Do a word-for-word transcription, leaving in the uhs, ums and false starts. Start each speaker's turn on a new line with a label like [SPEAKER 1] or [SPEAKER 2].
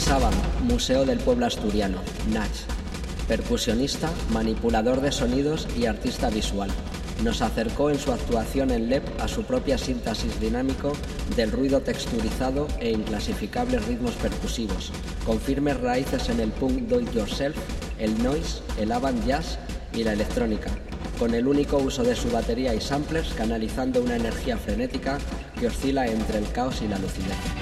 [SPEAKER 1] Sábado, Museo del Pueblo Asturiano, Nach. Percusionista, manipulador de sonidos y artista visual. Nos acercó en su actuación en L E P a su propia síntesis dinámico del ruido texturizado e inclasificables ritmos percusivos, con firmes raíces en el punk do-it-yourself, el noise, el avant jazz y la electrónica, con el único uso de su batería y samplers canalizando una energía frenética que oscila entre el caos y la lucidez.